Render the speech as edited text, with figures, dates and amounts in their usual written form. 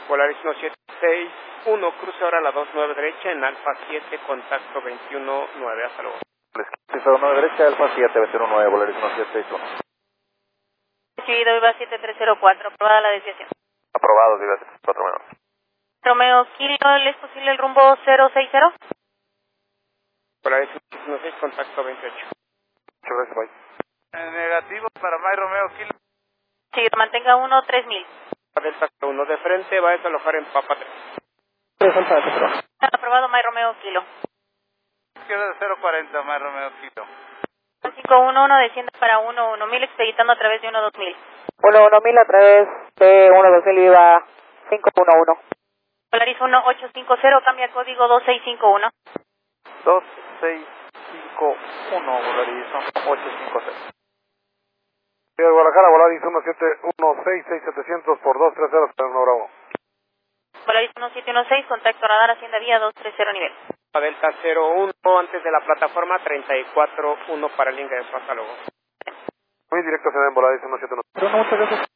Polaris 1761, cruce ahora a la 29 derecha en Alfa 7, contacto 219, hasta luego. 609 derecha, Alfa 7, 219, Polaris 1761. Recibido, Viva 7304, aprobada la desviación. Aprobado, Viva 74 menor. Romeo Kilo, ¿le es posible el rumbo 060? Polaris 16, contacto 28. Muchas gracias, bye. Negativo para Mike Romeo Kilo. Sí, mantenga 13000. Delta 1 de frente, va a desalojar en Papa 3. Aprobado Mike Romeo Kilo. Izquierda de 040, Mike Romeo Kilo. 511 desciende para 11000, expeditando a través de 12000. 11000 a través de 12000, Viva 511. Polaris 1850, cambia código 2651. 2651, Polaris 850. Ciudad de Guadalajara, Polaris 1716, 6700 por 230, está en Bravo. Polaris 1716, contacto radar, Hacienda Vía 230 nivel. Delta 01, antes de la plataforma 341 para el ingreso, hasta luego. Muy directo, se den Polaris 1716. Muchas gracias.